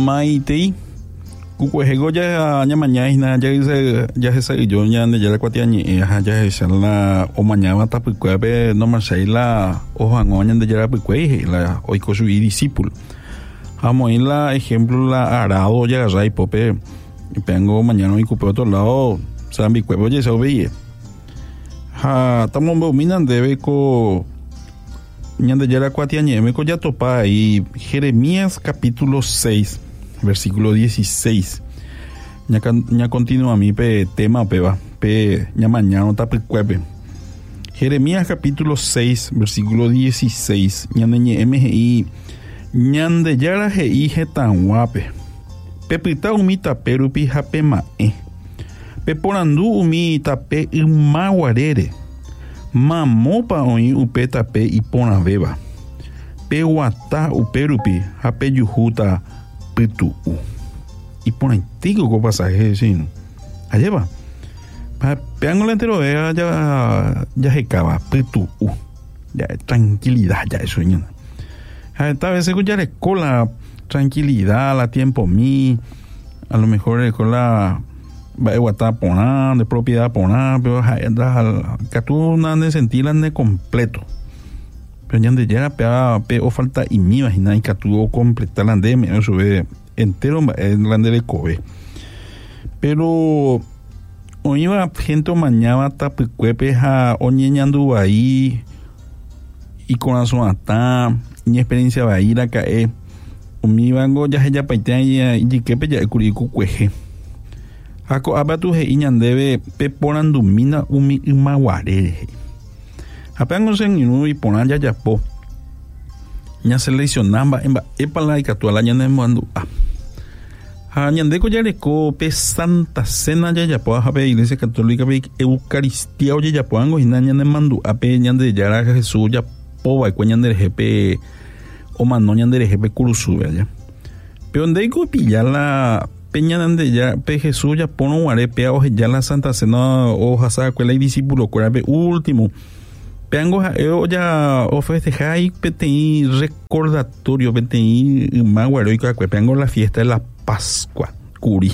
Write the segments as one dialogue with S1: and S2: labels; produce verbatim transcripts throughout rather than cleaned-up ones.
S1: maitei kukuejego ya ñamañaina ya se ya se yo ya ya la cuatiañe ya se la o mañana tapikuepe no marseila o jangoña de ya pikuei la oiko su discípulo amo en la ejemplo la arado ya rai pope tengo mañana y cupe otro lado sambi cuepo ya se oye ha estamos dominan debe co ñande ya la cuatiañe me co ya topa ahí Jeremías capítulo seis versículo dieciséis. Ya, ya continúa mi pe tema peba pe ya mañana ta pecuepe. Jeremías capítulo seis versículo dieciséis. Ñande ñe mgi ñande yara hei hetan guape. Pe pita umi taperu pi hape mae. Pe porandu umi tape imaguarere. Mamopa oi upe tape ipona beba. Pe wata uperupi hape yuhuta Pitu y por antiguo con pasaje sino allá va peango la entero ya ya se acaba Pitu ya tranquilidad ya eso ñana esta vez escuchar escuela tranquilidad la tiempo mi a lo mejor escuela va a estar poner de propiedad poner pero que tú no de sentir de completo pero ya de ya pe o falta y mi imagina y que tú completar la de me sube entero en la de cobe pero hoy iba gente mañana tapicuepe a oñeñando ahí y con la zona ta ni experiencia va a ir a caer o mi vango ya ya paitea y que pe ya curico cueje ako abatu he iñandebe pe porando mina umi imaguarere apenas en inu y ponan ya yapo ña seleccionamba en ba epala y catuala ña ne mando a ha ñandeko ya leco pe Santa Cena ya yapo a pe Iglesia Católica pe Eucaristía oye yapo ango y ña ne mando a pe ñande ya Jesús ya po va cuñan de jepe o mano ñande de jepe curusu ya pero donde go pillar la peña donde ya pe Jesús ya pono guare pe o ya la Santa Cena o hasa cuela y discípulo cuera pe último Peango yo ya o festejai petei recordatorio petei maguaroica que peango la fiesta de la Pascua curi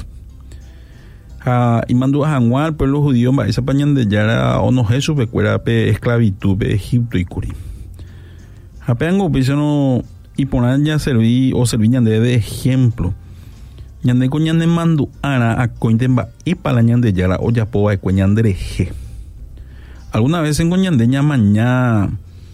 S1: ah y mando a Juan pueblo judío va esa pañan de ya o no Jesús pe cuera pe esclavitud pe Egipto y curi a peango pues no y poner ya serví o servían de, de ejemplo ñande coñan de mando ara a cointemba y palañan de ya o ya poa coñan de je alguna vez en Coñandeña mañana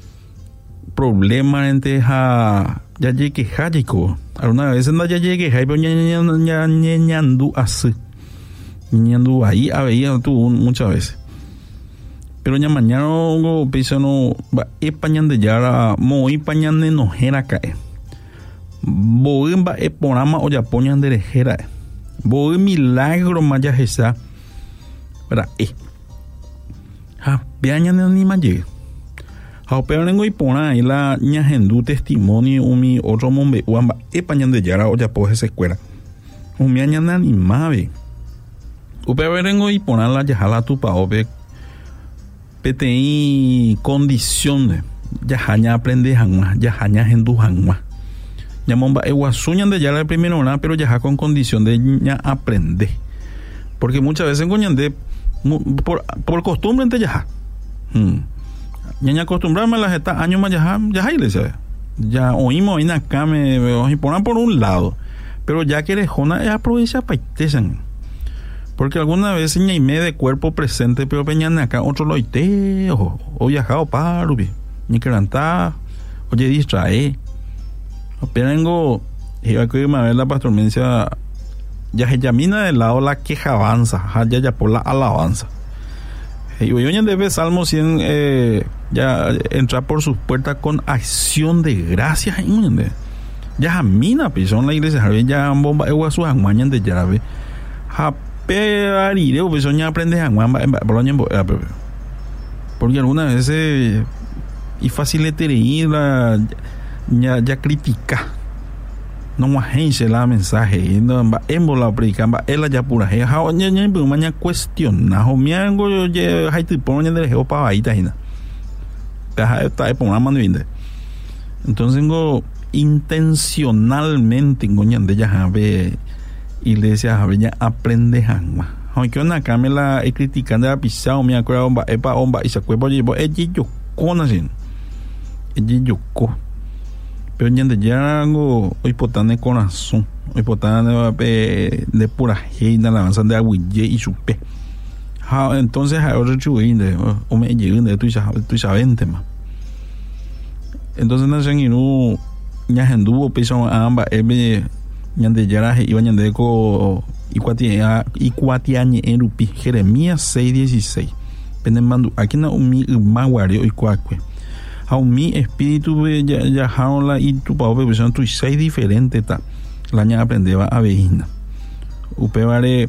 S1: problema entre ja ya llegue jajico alguna vez en ya llegue jai pero ña ñandu así ñandu ahí había tú muchas veces pero ña mañana go pisano va e pañan de ya moi pañan de nojera cae boim va e porama o ya poñan de rejera boim milagro maya esa para e ha peña ni maye ha pero nengo y pona ahí la ña gendu testimonio umi otro mombe uamba e pañan de yara o ya po esa escuela umi añana ni mabe upe verengo y pona la yala tu pa obe petei condiciones ya haña aprende hanma ya haña gendu hanma ya momba e guasuñan de yara primero nada pero ya con condición de ña aprende porque muchas veces coñande por por costumbre ente ya hmm. ya acostumbrarme a las estas años más ya ya iglesia ya oímos en acá me y ponen por un lado pero ya que eres jona es aprovecha paitesan porque alguna vez ña y me de cuerpo presente pero peñan acá otro loite o o viajado parubi ni que canta oye distrae aperengo iba que me ver la pastormencia ya se llamina del lado la queja avanza ya ya por la alabanza y hoy en debe Salmo cien eh, ya entrar por sus puertas con acción de gracias ya jamina pisón la iglesia ya bomba ego a sus amañas de llave jape arireo pisón ya aprende a porque algunas veces y fácil de la ya ya critica no más gente la mensaje no va en la predica va ella ya pura he ha oña ña bu maña cuestiona ho miango ye hay tipo oña de ho pa ahí tajina ta está por una mano vinde entonces go intencionalmente ngoñande ya habe iglesia habe ya aprende hangma aunque una camela e criticando a pisao me acuerdo omba epa omba y se cuerpo llevo e yo con sin e yo co pero ñande ya ngo hoy potane corazón hoy potane de pura heina la avanzan de aguille y supe ha entonces a otro chuinde o me llegué de tu tu sabente ma entonces no sé ni no ya henduvo piso amba ebe ñande ya iba ñande ko ikuatia ikuatiañe en rupi Jeremías seis dieciséis penemando aquí na umi maguario ikuakwe a mi espíritu ya ya jaula y tu pao pe son tu seis diferente ta la ña aprendeba a veina upevare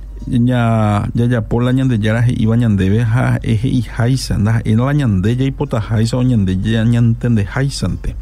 S1: ya ya ya por la ñande ya iba ñande beja eje y haisa na en la ñande ya ipota haisa o ñande ya ñantende haisante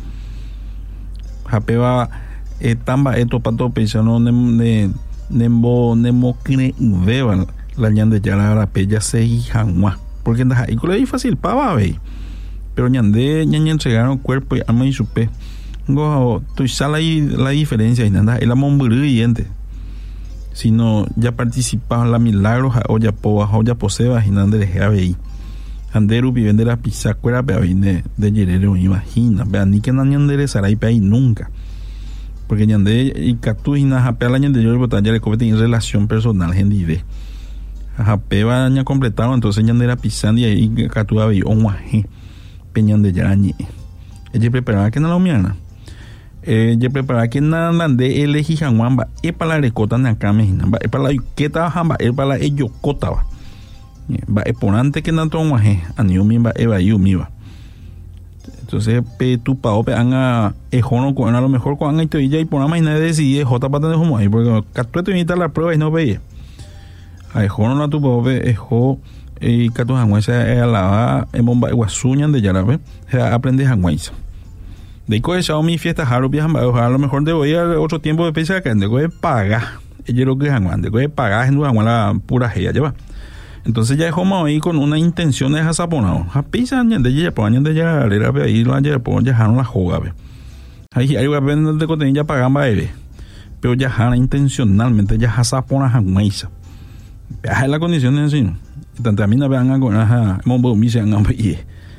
S1: japeva etamba eto pato pensano ne nembo nemo kine veva la ñande ya la pella se hijanwa porque nda y es fácil pava ve pero ñande ñan entregaron cuerpo y alma y supe go tu sala y la diferencia y nada el amomburu yente sino ya participaba la milagros o ya po o ya poseba y nanda de ahí anderu viviendo la pizza cuera pe vine de yerero imagina ve ni que ñande sarai pe nunca porque ñande y catu y na jape la ñande yo batalla de copete en relación personal gendive jape va ña completaron entonces ñande era pisando y ahí catu había un guaje peñan de yarañi ella preparaba que no la miana ella preparaba que nada de elegí janguamba e para la recota na camina va e para la que estaba jamba e para la ello cotaba va e ponante que tanto guaje anio mi va e va yo mi va entonces pe tu pao pe anga e jono con a lo mejor con anga y y por más nada decide jota para de como ahí porque catu te invita la prueba y no veía ai jono na tu pao pe e jo y catu janguesa e la en bomba iguasuñan de yarabe aprende janguesa de co esa mi fiesta jaro viajan a lo mejor de voy a otro tiempo de pesa que de co paga ella lo que janguan de co paga en la pura jeya lleva entonces ya dejó ahí con una intención de jasaponado a pisa de ella por años de ya era ahí lo ayer por ya la joga ve ahí hay que de coten ya pagan baile pero ya jana intencionalmente ya jasapona janguesa es la condición en sí tanto a mí no vean algo ajá mombo mi se han ambe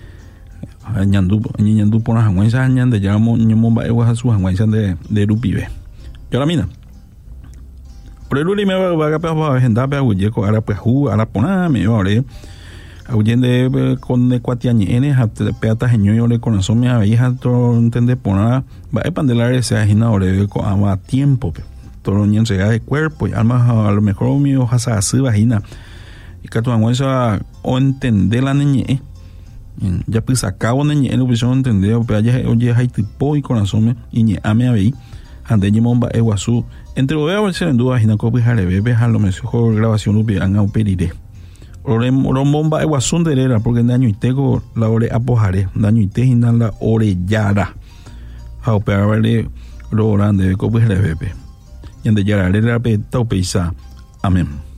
S1: ñandu ñandu por las janguesa ñande ya mo ñomba e wa su janguesa de de rupibe yo la mina por el último va a pa agenda pa huye ko ara pues hu ara pona me ore huyende con de cuatiañe en peata geño yo le corazón me hija todo entende pona va a pandelar ese agina ore ko ama tiempo todo ñen se de cuerpo y alma a lo mejor mi hoja se vagina y que tu angüesa o entender la niñe ya pues acabo niñe en opción entender o ya oye hay tipo y corazón y ni ame a ver ande ni momba e guasu entre voy a ver si en duda y no copia jare bebe a lo mejor grabación ubi an a pediré ore oro bomba e guasun de era porque daño y tego la ore apojare daño y te hinan la orellada a operarle lo grande copia jare bebe y ande ya la pe tau peisa amén.